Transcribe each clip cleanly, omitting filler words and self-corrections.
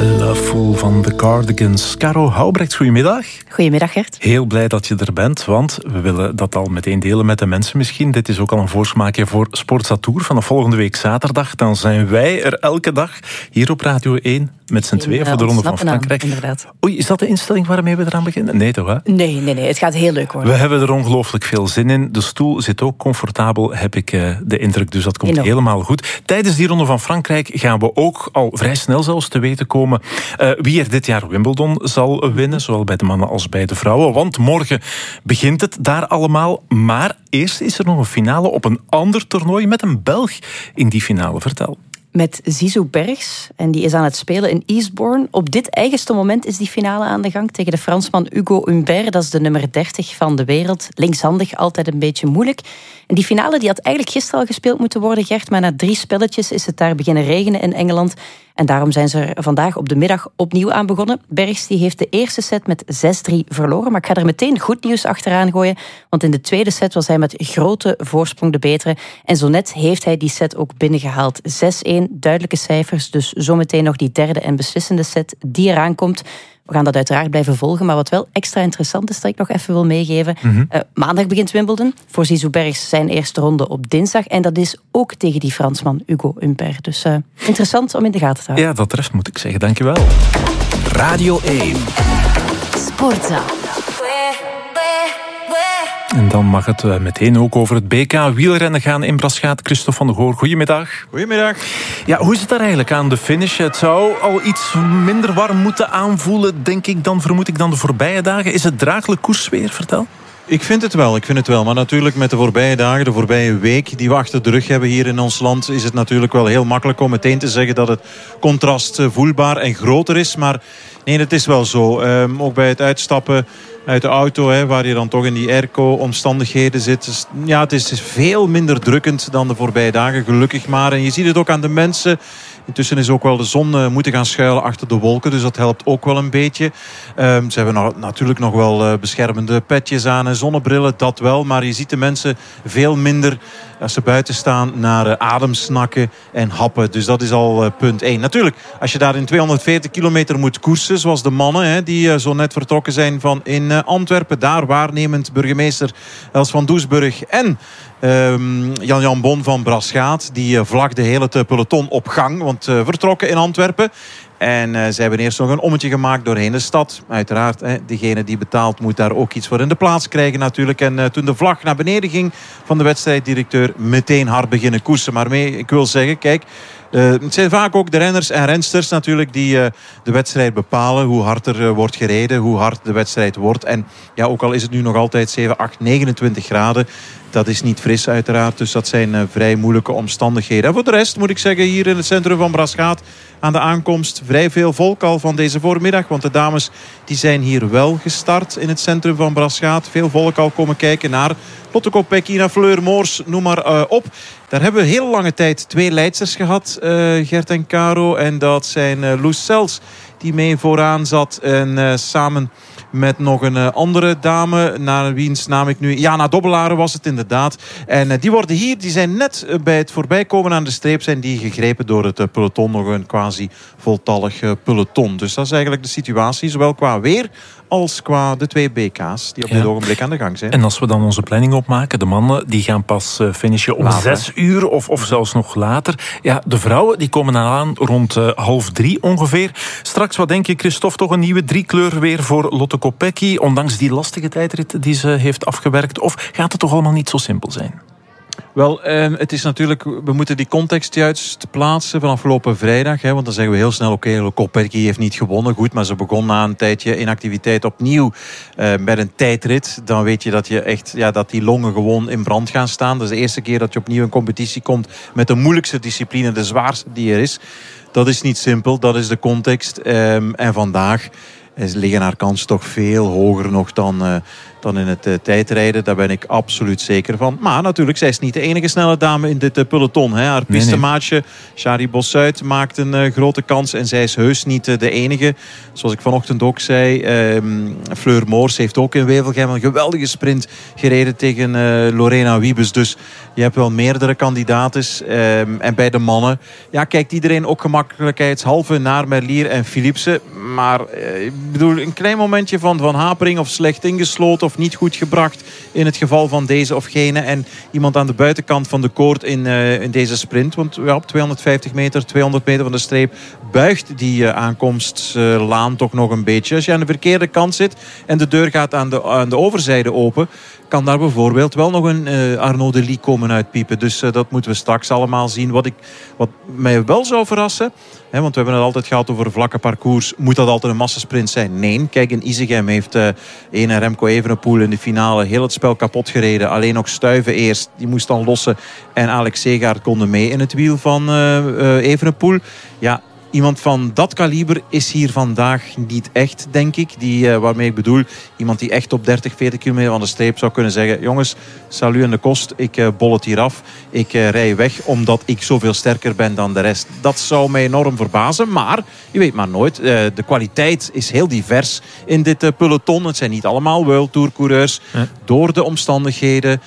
Loveful van The Cardigans. Caro Houbrechts, goedemiddag. Goedemiddag, Gert. Heel blij dat je er bent, want we willen dat al meteen delen met de mensen misschien. Dit is ook al een voorsmaakje voor Sportza-tour vanaf volgende week zaterdag. Dan zijn wij er elke dag hier op Radio 1 met z'n tweeën voor de Ronde van Frankrijk. Inderdaad. Oei, is dat de instelling waarmee we eraan beginnen? Nee toch, hè? Nee, het gaat heel leuk worden. We hebben er ongelooflijk veel zin in. De stoel zit ook comfortabel, heb ik de indruk. Dus dat komt helemaal goed. Tijdens die Ronde van Frankrijk gaan we ook al vrij snel zelfs te weten komen wie er dit jaar Wimbledon zal winnen. Zowel bij de mannen als bij de vrouwen. Want morgen begint het daar allemaal. Maar eerst is er nog een finale op een ander toernooi met een Belg in die finale. Vertel. Met Zizou Bergs. En die is aan het spelen in Eastbourne. Op dit eigenste moment is die finale aan de gang tegen de Fransman Hugo Humbert. Dat is de nummer 30 van de wereld. Linkshandig, altijd een beetje moeilijk. En die finale die had eigenlijk gisteren al gespeeld moeten worden, Gert. Maar na 3 spelletjes is het daar beginnen regenen in Engeland. En daarom zijn ze er vandaag op de middag opnieuw aan begonnen. Bergs die heeft de eerste set met 6-3 verloren. Maar ik ga er meteen goed nieuws achteraan gooien. Want in de tweede set was hij met grote voorsprong de betere. En zo net heeft hij die set ook binnengehaald. 6-1, duidelijke cijfers. Dus zometeen nog die derde en beslissende set die eraan komt. We gaan dat uiteraard blijven volgen. Maar wat wel extra interessant is, dat ik nog even wil meegeven. Maandag begint Wimbledon. Voor Zizou Bergs zijn eerste ronde op dinsdag. En dat is ook tegen die Fransman Hugo Humbert. Dus interessant om in de gaten te houden. Ja, dat treft, moet ik zeggen. Dankjewel. Radio 1. Sportza. En dan mag het meteen ook over het BK wielrennen gaan in Braschaat. Christophe van der Goor, goedemiddag. Goedemiddag. Ja, hoe is het daar eigenlijk aan de finish? Het zou al iets minder warm moeten aanvoelen, denk ik dan, vermoed ik, dan de voorbije dagen. Is het draaglijk koersweer? Vertel. Ik vind het wel. Maar natuurlijk met de voorbije dagen, de voorbije week die we achter de rug hebben hier in ons land, is het natuurlijk wel heel makkelijk om meteen te zeggen dat het contrast voelbaar en groter is. Maar nee, het is wel zo. Ook bij het uitstappen uit de auto, waar je dan toch in die airco-omstandigheden zit. Dus, ja, het is veel minder drukkend dan de voorbije dagen, gelukkig maar. En je ziet het ook aan de mensen. Intussen is ook wel de zon moeten gaan schuilen achter de wolken. Dus dat helpt ook wel een beetje. Ze hebben natuurlijk nog wel beschermende petjes aan en zonnebrillen. Dat wel. Maar je ziet de mensen veel minder als ze buiten staan naar ademsnakken en happen. Dus dat is al punt 1. Natuurlijk, als je daar in 240 kilometer moet koersen, zoals de mannen die zo net vertrokken zijn van in Antwerpen. Daar waarnemend burgemeester Els van Doesburg en Jan Bon van Braschaat. Die vlagde heel het peloton op gang. Want vertrokken in Antwerpen. En ze hebben eerst nog een ommetje gemaakt doorheen de stad. Uiteraard, degene die betaalt moet daar ook iets voor in de plaats krijgen natuurlijk. En toen de vlag naar beneden ging van de wedstrijddirecteur, meteen hard beginnen koersen. Maar ik wil zeggen, kijk, het zijn vaak ook de renners en rensters natuurlijk die de wedstrijd bepalen. Hoe hard er wordt gereden, hoe hard de wedstrijd wordt. En ja, ook al is het nu nog altijd 7, 8, 29 graden. Dat is niet fris uiteraard, dus dat zijn vrij moeilijke omstandigheden. En voor de rest moet ik zeggen, hier in het centrum van Braschaat aan de aankomst vrij veel volk al van deze voormiddag. Want de dames die zijn hier wel gestart in het centrum van Braschaat. Veel volk al komen kijken naar Lotte Kopecky, naar Fleur Moors, noem maar op. Daar hebben we heel lange tijd 2 leidsters gehad, Gert en Caro. En dat zijn Loes Sels, die mee vooraan zat. En samen met nog een andere dame, naar wiens naam ik nu... Jana Dobbelaren was het inderdaad. En die worden hier, die zijn net bij het voorbijkomen aan de streep, zijn die gegrepen door het peloton. Nog een quasi voltallig peloton. Dus dat is eigenlijk de situatie, zowel qua weer als qua de 2 BK's die op dit ogenblik aan de gang zijn. En als we dan onze planning opmaken, de mannen die gaan pas finishen om 6 uur of zelfs nog later. Ja, de vrouwen die komen aan rond 2:30 ongeveer. Straks, wat denk je, Christophe, toch een nieuwe 3-kleur weer voor Lotte Kopecky, ondanks die lastige tijdrit die ze heeft afgewerkt? Of gaat het toch allemaal niet zo simpel zijn? Wel, het is natuurlijk, we moeten die context juist plaatsen van afgelopen vrijdag. Want dan zeggen we heel snel, oké, Kopecky heeft niet gewonnen. Goed, maar ze begon na een tijdje inactiviteit opnieuw met een tijdrit. Dan weet je dat je echt, dat die longen gewoon in brand gaan staan. Dat is de eerste keer dat je opnieuw in competitie komt met de moeilijkste discipline, de zwaarste die er is. Dat is niet simpel, dat is de context. En vandaag liggen haar kansen toch veel hoger nog dan in het tijdrijden. Daar ben ik absoluut zeker van. Maar natuurlijk, zij is niet de enige snelle dame in dit peloton. Hè. Haar pistemaatje, Shari Bossuit, maakt een grote kans. En zij is heus niet de enige. Zoals ik vanochtend ook zei, Fleur Moors heeft ook in Wevelgem een geweldige sprint gereden tegen Lorena Wiebes. Dus je hebt wel meerdere kandidaten. En bij de mannen kijkt iedereen ook gemakkelijkheidshalve naar Merlier en Philipsen. Maar ik bedoel, een klein momentje van hapering of slecht ingesloten of niet goed gebracht in het geval van deze of gene. En iemand aan de buitenkant van de koord in deze sprint. Want op 250 meter, 200 meter van de streep buigt die aankomstlaan toch nog een beetje. Als je aan de verkeerde kant zit en de deur gaat aan de overzijde open, kan daar bijvoorbeeld wel nog een Arnaud Delis komen uitpiepen. Dus dat moeten we straks allemaal zien. Wat mij wel zou verrassen, want we hebben het altijd gehad over vlakke parcours. Moet dat altijd een massasprint zijn? Nee. Kijk, in Isegem heeft Remco Evenepoel in de finale heel het spel kapot gereden. Alleen nog Stuyven eerst. Die moest dan lossen. En Alex Segaard konden mee in het wiel van Evenepoel. Ja, iemand van dat kaliber is hier vandaag niet echt, denk ik. Waarmee ik bedoel, iemand die echt op 30, 40 kilometer van de streep zou kunnen zeggen: jongens, salut aan de kost, ik bol het hier af. Ik rij weg omdat ik zoveel sterker ben dan de rest. Dat zou mij enorm verbazen, maar je weet maar nooit. De kwaliteit is heel divers in dit peloton. Het zijn niet allemaal World Tour coureurs. Ja. Door de omstandigheden.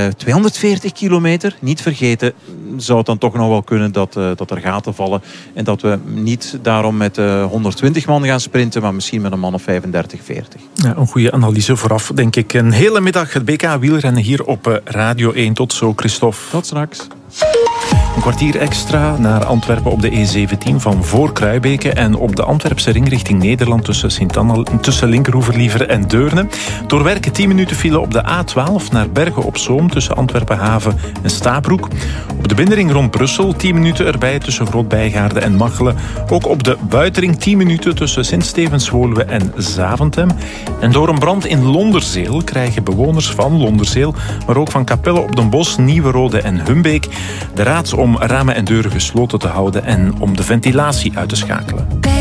240 kilometer, niet vergeten, zou het dan toch nog wel kunnen dat er gaten vallen. En dat we niet daarom met 120 man gaan sprinten, maar misschien met een man of 35, 40. Ja, een goede analyse vooraf, denk ik. Een hele middag het BK wielrennen hier op Radio 1. Tot zo, Christophe. Tot straks. Een kwartier extra naar Antwerpen op de E17 van voor Kruibeke en op de Antwerpse ring richting Nederland tussen Linkeroeverliever en Deurne. Door werken 10 minuten file op de A12 naar Bergen op Zoom tussen Antwerpen-Haven en Stabroek. Op de binnenring rond Brussel 10 minuten erbij tussen Groot-Bijgaarde en Machelen. Ook op de buitenring 10 minuten tussen Sint-Stevens-Woluwe en Zaventem. En door een brand in Londerzeel krijgen bewoners van Londerzeel, maar ook van Capelle op den Bosch, Nieuwerode en Humbeek de raad om ramen en deuren gesloten te houden en om de ventilatie uit te schakelen.